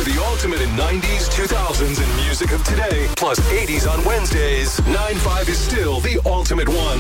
the ultimate in 90s, 2000s, and music of today, plus 80s on Wednesdays. 9-5 is still the ultimate one.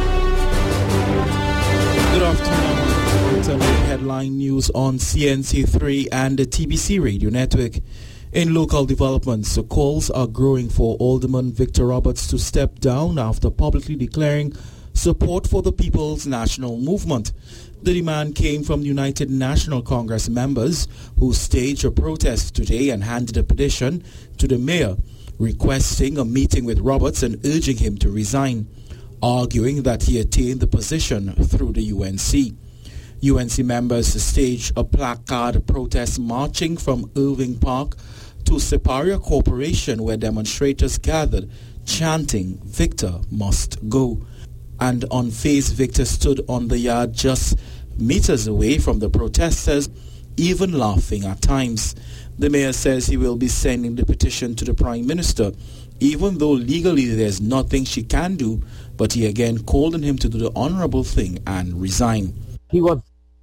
Good afternoon. Headline news on CNC3 and the TBC Radio Network. In local developments, calls are growing for Alderman Victor Roberts to step down after publicly declaring support for the People's National Movement. The demand came from United National Congress members who staged a protest today and handed a petition to the mayor requesting a meeting with Roberts and urging him to resign, arguing that he attained the position through the UNC. UNC members staged a placard protest marching from Irving Park to Separia Corporation, where demonstrators gathered chanting, "Victor must go." And on face, Victor stood on the yard just meters away from the protesters, even laughing at times. The mayor says he will be sending the petition to the Prime Minister, even though legally there's nothing she can do, but he again called on him to do the honorable thing and resign. He was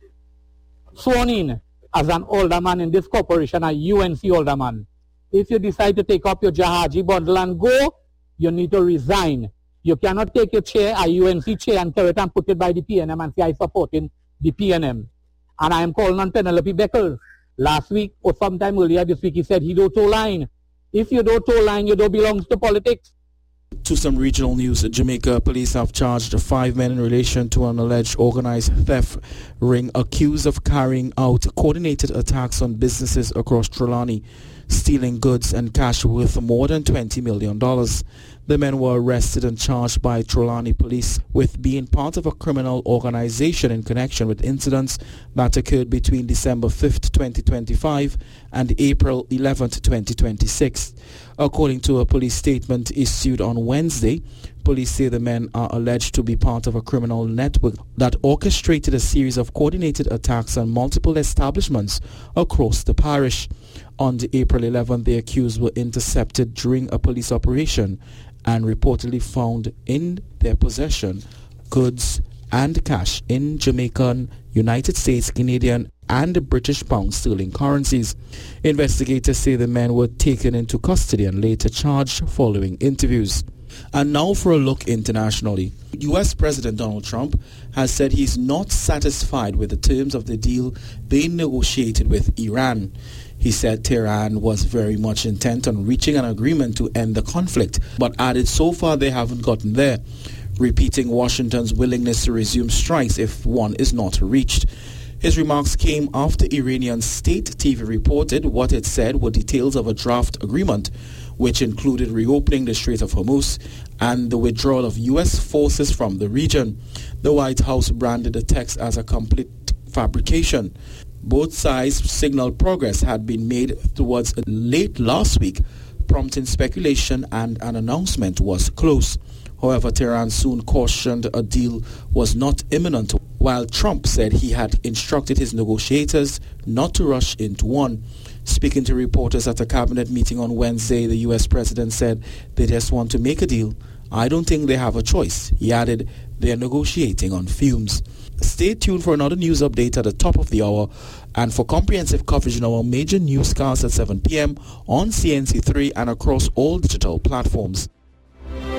sworn in as an alderman in this corporation, a UNC alderman. If you decide to take up your Jahaji bundle and go, you need to resign. You cannot take your chair, a UNC chair, and carry it and put it by the PNM and say I supporting the PNM. And I am calling on Penelope Beckles. Last week or sometime earlier this week, he said he don't toe line. If you don't toe line, you don't belong to politics. To some regional news, Jamaica police have charged 5 men in relation to an alleged organized theft ring accused of carrying out coordinated attacks on businesses across Trelawney, stealing goods and cash worth more than $20 million. The men were arrested and charged by Trelawney police with being part of a criminal organization in connection with incidents that occurred between December 5th, 2025 and April 11th, 2026. According to a police statement issued on Wednesday, police say the men are alleged to be part of a criminal network that orchestrated a series of coordinated attacks on multiple establishments across the parish. On April 11th, the accused were intercepted during a police operation and reportedly found in their possession goods and cash in Jamaican, United States, Canadian, and British pound sterling currencies. Investigators say the men were taken into custody and later charged following interviews. And now for a look internationally. U.S. President Donald Trump has said he's not satisfied with the terms of the deal being negotiated with Iran. He said Tehran was very much intent on reaching an agreement to end the conflict, but added so far they haven't gotten there, repeating Washington's willingness to resume strikes if one is not reached. His remarks came after Iranian state TV reported what it said were details of a draft agreement, which included reopening the Strait of Hormuz and the withdrawal of U.S. forces from the region. The White House branded the text as a complete fabrication. Both sides signaled progress had been made towards late last week, prompting speculation, and an announcement was close. However, Tehran soon cautioned a deal was not imminent, while Trump said he had instructed his negotiators not to rush into one. Speaking to reporters at a cabinet meeting on Wednesday, the U.S. president said they just want to make a deal. I don't think they have a choice. He added they are negotiating on fumes. Stay tuned for another news update at the top of the hour and for comprehensive coverage in our major newscasts at 7 p.m. on CNC3 and across all digital platforms.